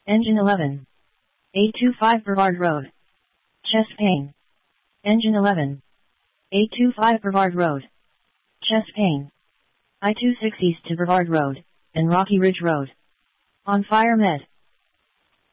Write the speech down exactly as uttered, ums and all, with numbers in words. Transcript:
Engine eleven. eight two five Brevard Road. Chest pain. Engine eleven. eight two five Brevard Road. Chest pain. I twenty-six East to Brevard Road, and Rocky Ridge Road. On fire med.